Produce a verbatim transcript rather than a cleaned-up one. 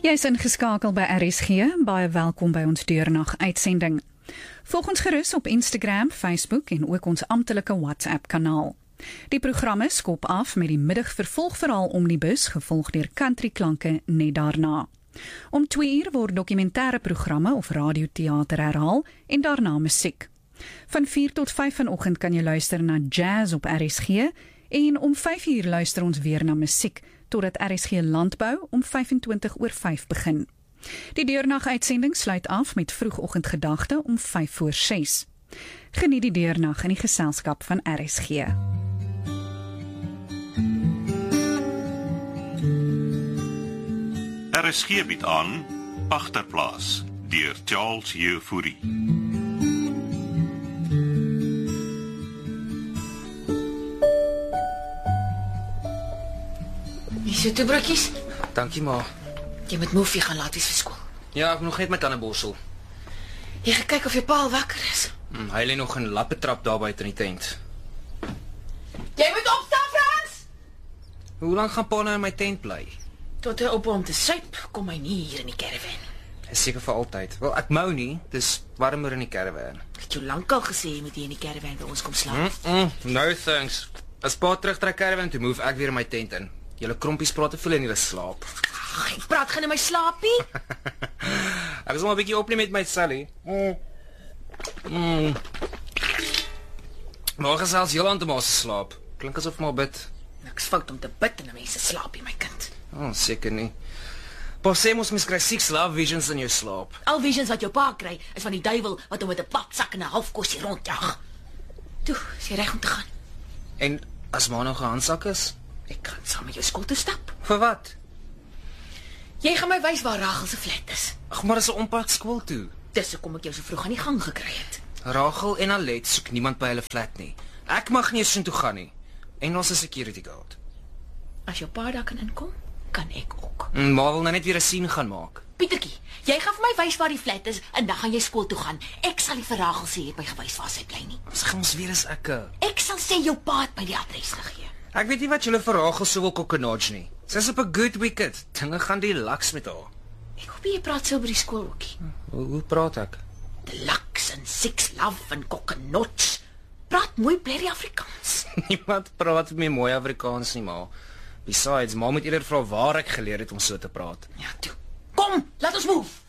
Jy is ingeskakel by R S G, baie welkom by ons deurnag uitsending. Volg ons gerus op Instagram, Facebook en ook ons amptelike WhatsApp kanaal. Die programme skop af met die middagvervolgverhaal Omnibus, gevolg deur country klanke net daarna. Om twee uur word dokumentêre programme of radioteater herhaal en daarna musiek. Van vier tot vyf vanoggend kan jy luister na jazz op R S G en om vyf uur luister ons weer na musiek totdat R S G Landbou om vyfentwintig oor vyf begin. Die deurnag uitsending sluit af met vroegoggendgedagte om vyf voor ses. Geniet die deurnag in die geselskap van R S G. R S G bied aan Agterplaas deur Charles Jefouri. Hier so toe broodjies. Dankie ma. Jy moet Moefie gaan laat wees vir skool. Ja, ek moet nog net my tande borsel. Jy gaan kyk of jou pa al wakker is. Hmm, hy lê nog in lappetrap daar buite in die tent. Jy moet opstaan, Frans! Hoe lank gaan pa nou in my tent bly? Tot hy op om te suip, kom hy nie hier in die caravan. Is seker vir altyd. Wel, ek mou nie, dis warmer in die caravan. Ek het jou lankal gesê jy moet hier in die caravan by ons kom slaap. Mm -mm, no thanks. As pa terugtrek caravan toe, move ek weer in my tent in. Julle krompies praat te veel in julle slaap. Ag, ek praat geen in my slaapie. Ek is al 'n bietjie opneem met my Sally. Mm. Mm. Maar gesels heel aan te maar se slaap. Klink asof maar bid. Niks fout om te bid in 'n mens se slaapie, my kind. Oh, seker nie. Pa sê mos mens kry six love visions in jou slaap. Al visions wat jou pa kry, is van die duiwel wat hom met 'n papsak en 'n halfkosie rondjag. Toe, is jy reg om te gaan? En as ma nou gehandsak is? Ek gaan saam met jou skool toe stap. Vir wat? Jy gaan my wys waar Rachel se flat is. Ag, maar dis 'n ompad skool toe. Dis hoekom ek jou so vroeg aan die gang gekry het. Rachel en Alet soek niemand by hulle flat nie. Ek mag nie eens intoe gaan nie. En ons is security guard. As jou pa daar kan inkom, kan ek ook. Mm, ma wil nou net weer 'n scene gaan maak. Pietertjie, jy gaan vir my wys waar die flat is en dan gaan jy skool toe gaan. Ek sal nie vir Rachel sê jy het my gewys waar sy bly nie. Ons gaan ons weer as ek. Ek sal sê jou pa het my die adres gegee. Ek weet nie wat julle vir Rachel sou wil kokkenodge nie. Sy's op 'n good wicket. Dinge gaan die laks met haar. Ek hoop jy praat so by die skool ookie. Hoe, hoe praat ek? Die laks en six love en kokkenotch. Praat mooi blerrie Afrikaans. Niemand praat meer mooi Afrikaans nie, ma. Besides, ma moet eerder vra waar ek geleer het om so te praat. Ja, toe. Kom, laat ons move.